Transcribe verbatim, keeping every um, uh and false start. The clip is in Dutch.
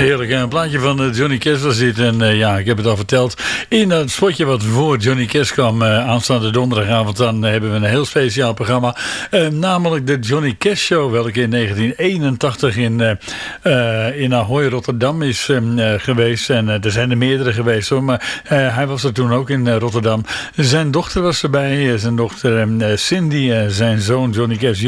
Heerlijk, een plaatje van uh, Johnny Cash was dit. En uh, ja, ik heb het al verteld. In het spotje wat voor Johnny Cash kwam uh, aanstaande donderdagavond, dan uh, hebben we een heel speciaal programma. Uh, namelijk de Johnny Cash Show, welke in negentien eenentachtig in, uh, uh, in Ahoy, Rotterdam is uh, geweest. En uh, er zijn er meerdere geweest hoor, maar uh, hij was er toen ook in uh, Rotterdam. Zijn dochter was erbij, zijn dochter uh, Cindy, uh, zijn zoon Johnny Cash